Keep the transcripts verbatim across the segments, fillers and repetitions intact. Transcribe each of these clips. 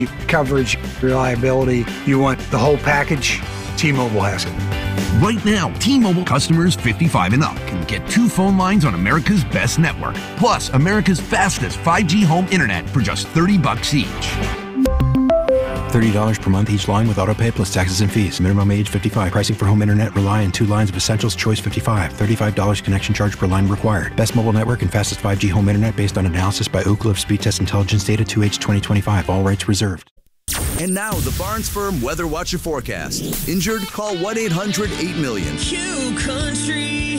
coverage, reliability. You want the whole package? T-Mobile has it. Right now, T-Mobile customers fifty-five and up can get two phone lines on America's best network, plus America's fastest five G home internet for just thirty bucks each. thirty dollars per month each line with autopay plus taxes and fees. Minimum age fifty-five. Pricing for home internet rely on two lines of Essentials Choice fifty-five. thirty-five dollars connection charge per line required. Best mobile network and fastest five G home internet based on analysis by Ookla of Speed Test Intelligence data two H twenty twenty-five. All rights reserved. And now the Barnes Firm Weather Watcher forecast. Injured? Call one eight hundred eight million. Q Country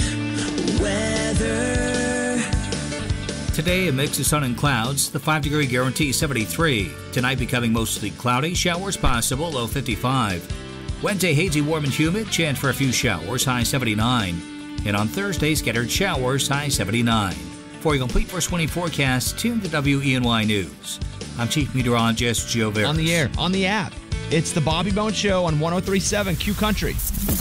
Weather. Today, a mix of sun and clouds. The five-degree guarantee seventy-three. Tonight, becoming mostly cloudy. Showers possible, low fifty-five. Wednesday, hazy, warm and humid. Chance for a few showers, high seventy-nine. And on Thursday, scattered showers, high seventy-nine. For a complete first twenty forecast, tune to W E N Y News. I'm Chief Meteorologist Joe Veras. On the air, on the app. It's the Bobby Bones Show on one oh three point seven Q Country.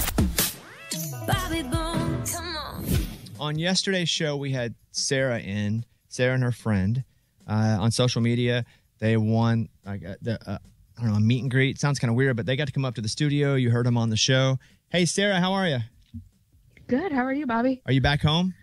Bobby Bones, come on. On yesterday's show, we had Sarah in, Sarah and her friend. Uh, on social media, they won like uh, the, uh, I don't know, a meet and greet. Sounds kind of weird, but they got to come up to the studio. You heard them on the show. Hey, Sarah, how are you? Good. How are you, Bobby? Are you back home?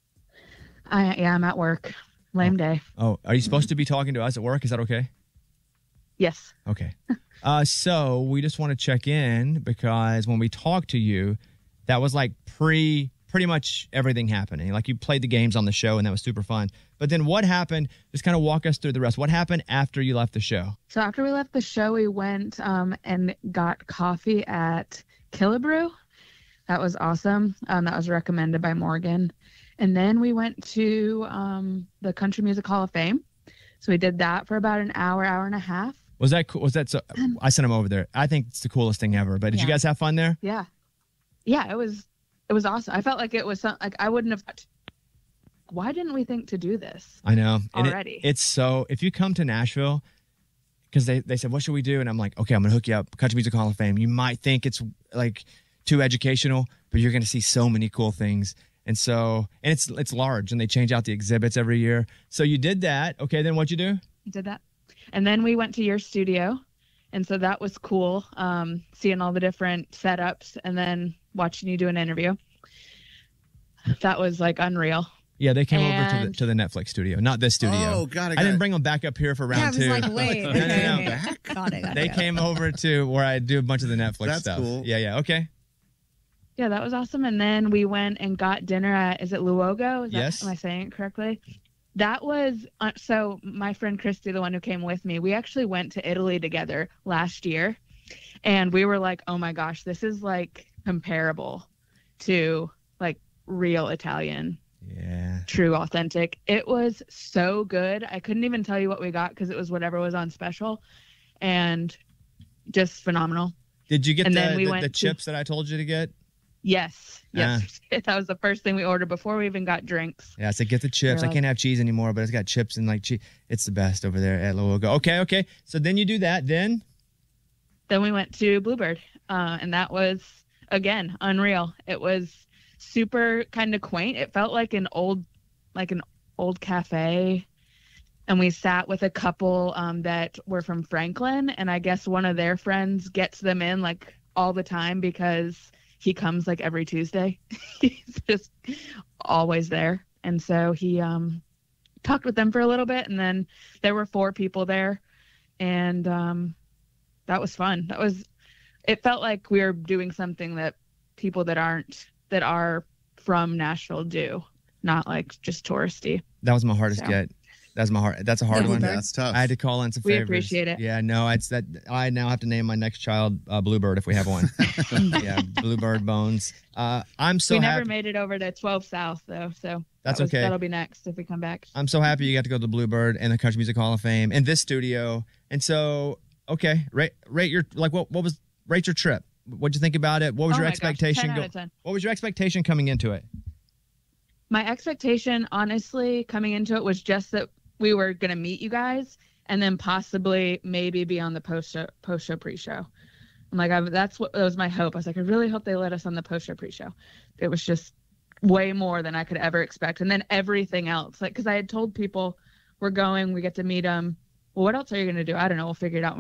I yeah, I'm at work. Lame oh. day. Oh, are you supposed to be talking to us at work? Is that okay? Yes. Okay. uh, so we just want to check in because when we talked to you, that was like pre, pretty much everything happening. Like you played the games on the show and that was super fun. But then what happened? Just kind of walk us through the rest. What happened after you left the show? So after we left the show, we went um, and got coffee at Killebrew. That was awesome. Um, that was recommended by Morgan. And then we went to um, the Country Music Hall of Fame. So we did that for about an hour, hour and a half. Was that cool? Was that so? I sent him over there. I think it's the coolest thing ever. But did yeah. you guys have fun there? Yeah. Yeah, it was it was awesome. I felt like it was some, like I wouldn't have. Why didn't we think to do this? I know. And already. It, it's so, if you come to Nashville, because they, they said, what should we do? And I'm like, okay, I'm going to hook you up. Country Music Hall of Fame. You might think it's like too educational, but you're going to see so many cool things. And so, and it's it's large, and they change out the exhibits every year. So you did that. Okay, then what'd you do? Did that. And then we went to your studio. And so that was cool, um, seeing all the different setups and then watching you do an interview. That was like unreal. Yeah, they came and... over to the to the Netflix studio, not this studio. Oh, got it. I didn't bring them back up here for round yeah, I was two. like, wait. no, okay, no, no. okay. Got it, got They it, got came it. over to where I do a bunch of the Netflix That's stuff. cool. Yeah, yeah, okay. Yeah, that was awesome. And then we went and got dinner at, is it Luogo? Is that, yes. Am I saying it correctly? That was, uh, so my friend Christy, the one who came with me, we actually went to Italy together last year. And we were like, oh my gosh, this is like comparable to like real Italian. Yeah. True, authentic. It was so good. I couldn't even tell you what we got because it was whatever was on special. And just phenomenal. Did you get and the, then we the, went the to, chips that I told you to get? Yes. Yes. Ah. That was the first thing we ordered before we even got drinks. Yeah, I said, get the chips. I like, can't have cheese anymore, but it's got chips and like cheese. It's the best over there at Luogo. Okay, okay. So then you do that. Then? Then we went to Bluebird. Uh, and that was, again, unreal. It was super kind of quaint. It felt like an old, like an old cafe. And we sat with a couple um, that were from Franklin. And I guess one of their friends gets them in like all the time because he comes like every Tuesday. He's just always there. And so he um, talked with them for a little bit. And then there were four people there. And um, that was fun. That was, it felt like we were doing something that people that aren't, that are from Nashville do, not like just touristy. That was my hardest so. get. That's my hard. That's a hard Yeah, one. that's tough. I had to call in some We favors. appreciate it. Yeah, no, it's that. I now have to name my next child uh, Bluebird if we have one. Yeah, Bluebird Bones. Uh, I'm so we happy. never made it over to twelve South though, so That's that was, okay. That'll be next if we come back. I'm so happy you got to go to Bluebird and the Country Music Hall of Fame and this studio. And so, okay, rate rate your like what what was rate your trip? What'd you think about it? What was Oh your my expectation? Gosh, ten go- out of ten. What was your expectation coming into it? My expectation, honestly, coming into it was just that we were going to meet you guys and then possibly maybe be on the post-show, post-show pre-show. I'm like, I, that's what that was my hope. I was like, I really hope they let us on the post-show pre-show. It was just way more than I could ever expect. And then everything else, like, because I had told people we're going, we get to meet them. Well, what else are you going to do? I don't know. We'll figure it out.